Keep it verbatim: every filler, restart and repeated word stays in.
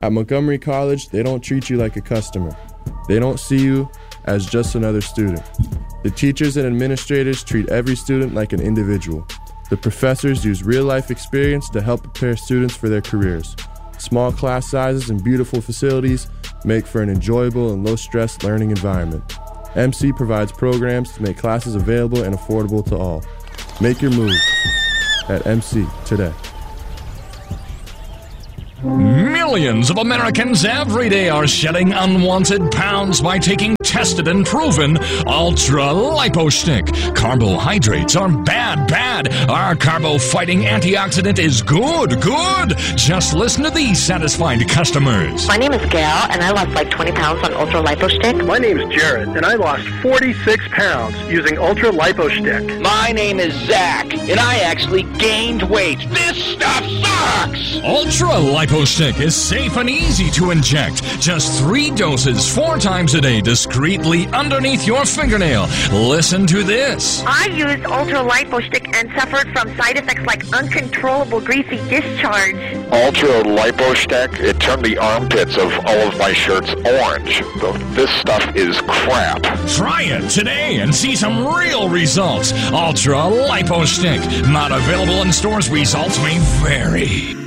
At Montgomery College, they don't treat you like a customer. They don't see you as just another student. The teachers and administrators treat every student like an individual. The professors use real-life experience to help prepare students for their careers. Small class sizes and beautiful facilities make for an enjoyable and low-stress learning environment. M C provides programs to make classes available and affordable to all. Make your move at M C today. Millions of Americans every day are shedding unwanted pounds by taking tested and proven Ultra Lipo Stick. Carbohydrates are bad, bad. Our carbo-fighting antioxidant is good, good. Just listen to these satisfied customers. My name is Gail, and I lost like twenty pounds on Ultra Lipo Stick. My name is Jared, and I lost forty-six pounds using Ultra Lipo Stick. My name is Zach, and I actually gained weight. This stuff sucks! Ultra Lipo Stick is safe and easy to inject. Just three doses, four times a day, discreetly underneath your fingernail. Listen to this. I used Ultra Lipo Stick and suffered from side effects like uncontrollable greasy discharge. Ultra Lipo Stick, it turned the armpits of all of my shirts orange. This stuff is crap. Try it today and see some real results. Ultra Lipo Stick, not available in stores. Results may vary.